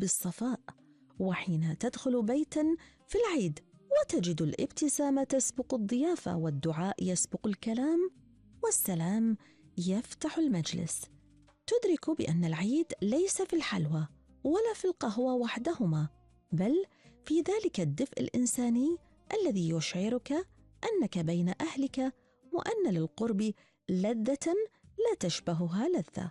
بالصفاء. وحين تدخل بيتاً في العيد وتجد الابتسامة تسبق الضيافة، والدعاء يسبق الكلام، والسلام يفتح المجلس، تدرك بأن العيد ليس في الحلوى ولا في القهوة وحدهما، بل في ذلك الدفء الإنساني الذي يشعرك أنك بين أهلك، وأن للقرب لذة لا تشبهها لذة.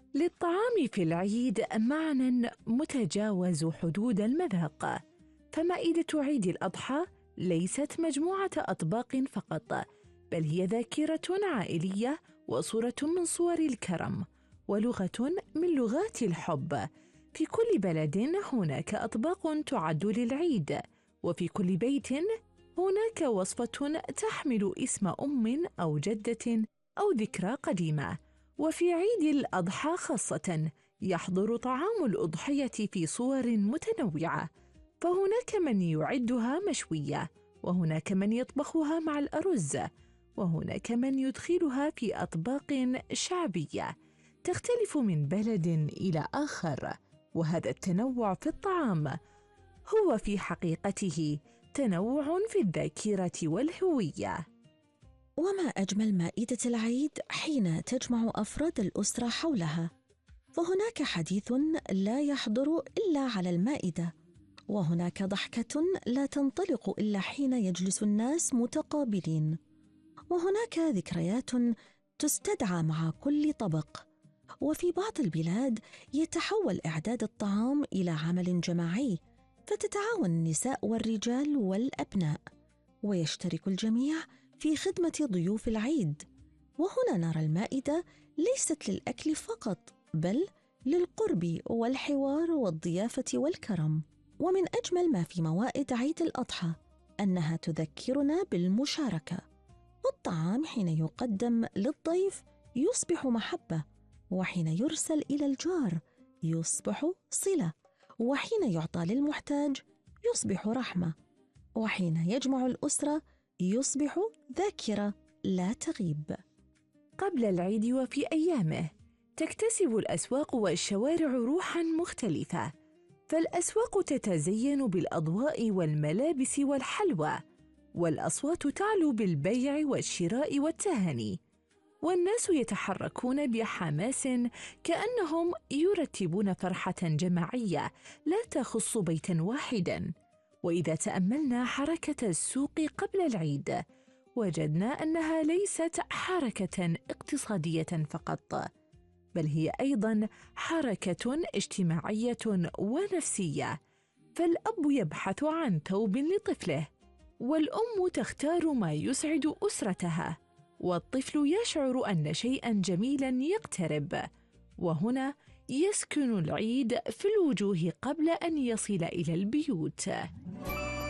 للطعام في العيد معنى متجاوز حدود المذاق، فمائدة عيد الأضحى ليست مجموعة أطباق فقط، بل هي ذاكرة عائلية وصورة من صور الكرم ولغة من لغات الحب. في كل بلد هناك أطباق تعد للعيد، وفي كل بيت هناك وصفة تحمل اسم أم أو جدة أو ذكرى قديمة. وفي عيد الأضحى خاصة يحضر طعام الأضحية في صور متنوعة، فهناك من يعدها مشوية، وهناك من يطبخها مع الأرز، وهناك من يدخلها في أطباق شعبية تختلف من بلد إلى آخر. وهذا التنوع في الطعام هو في حقيقته تنوع في الذاكرة والهوية. وما أجمل مائدة العيد حين تجمع أفراد الأسرة حولها، فهناك حديث لا يحضر إلا على المائدة، وهناك ضحكة لا تنطلق إلا حين يجلس الناس متقابلين، وهناك ذكريات تستدعى مع كل طبق. وفي بعض البلاد يتحول إعداد الطعام إلى عمل جماعي، فتتعاون النساء والرجال والأبناء، ويشترك الجميع في خدمة ضيوف العيد. وهنا نرى المائدة ليست للأكل فقط، بل للقرب والحوار والضيافة والكرم. ومن أجمل ما في موائد عيد الأضحى أنها تذكرنا بالمشاركة، والطعام حين يقدم للضيف يصبح محبة، وحين يرسل إلى الجار يصبح صلة، وحين يعطى للمحتاج يصبح رحمة، وحين يجمع الأسرة يصبح ذاكرة لا تغيب. قبل العيد وفي أيامه تكتسب الأسواق والشوارع روحاً مختلفة، فالأسواق تتزين بالأضواء والملابس والحلوى، والأصوات تعلو بالبيع والشراء والتهاني، والناس يتحركون بحماس كأنهم يرتبون فرحة جماعية لا تخص بيتاً واحداً. وإذا تأملنا حركة السوق قبل العيد وجدنا أنها ليست حركة اقتصادية فقط، بل هي أيضاً حركة اجتماعية ونفسية. فالأب يبحث عن ثوب لطفله، والأم تختار ما يسعد أسرتها، والطفل يشعر أن شيئاً جميلاً يقترب. وهنا يسكن العيد في الوجوه قبل أن يصل إلى البيوت.